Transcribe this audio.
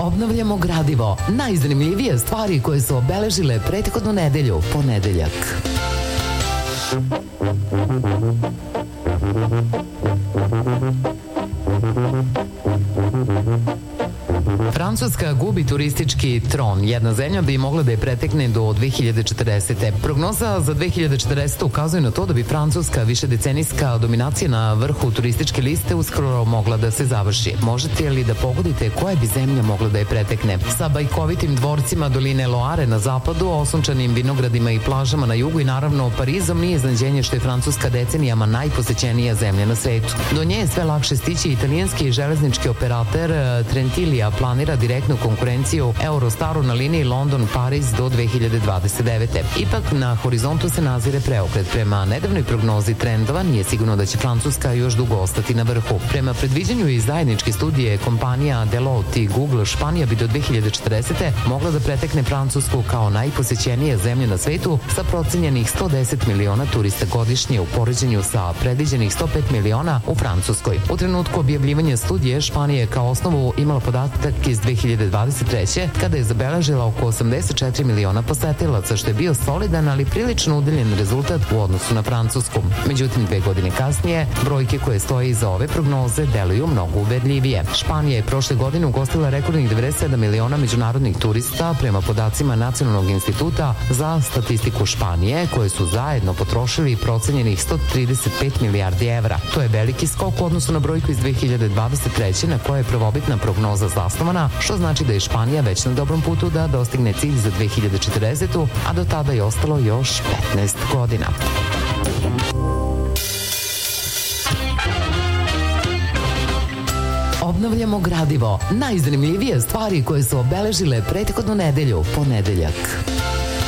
Obnavljamo gradivo. Najzanimljivije stvari koje su obeležile prethodnu nedelju, ponedeljak. Francuska gubi turistički tron. Jedna zemlja bi mogla da je pretekne do 2040. Prognoza za 2040. ukazuje na to da bi Francuska višedecenijska dominacija na vrhu turističke liste uskoro mogla da se završi. Možete li da pogodite koja bi zemlja mogla da je pretekne? Sa bajkovitim dvorcima doline Loare na zapadu, osunčanim vinogradima i plažama na jugu i naravno Parizom nije iznenađenje što je Francuska decenijama najposećenija zemlja na svetu. Do nje je sve lakše stići. Italijanski železnički operater Trentilija planira direktnu konkurenciju Eurostaru na liniji London-Pariz do 2029. Ipak na horizontu se nazire preokret. Prema nedavnoj prognozi trendova nije sigurno da će Francuska još dugo ostati na vrhu. Prema predviđanju iz zajedničke studije kompanija Deloitte i Google, Španija bi do 2040. mogla da pretekne Francusku kao najposećenija zemlja na svetu sa procenjenih 110 miliona turista godišnje u poređenju sa predviđenih 105 miliona u Francuskoj. U trenutku objavljivanja studije Španija je kao osnovu imala podatak iz 2023. kada je zabeležila oko 84 miliona posetilaca, što je bio solidan, ali prilično udaljen rezultat u odnosu na Francusku. Međutim, 2 godine kasnije, brojke koje stoje iza ove prognoze deluju mnogo uverljivije. Španija je prošle godine ugostila rekordnih 97 miliona međunarodnih turista prema podacima Nacionalnog instituta za statistiku Španije, koje su zajedno potrošili procenjenih 135 milijardi evra. To je veliki skok u odnosu na brojku iz 2023. na koje je prvobitna prognoza zasnovana, što znači da je Španija već na dobrom putu da dostigne cilj za 2040. a do tada je ostalo još 15 godina. Obnavljamo gradivo. Najzanimljivije stvari koje su obeležile prethodnu nedelju, ponedeljak.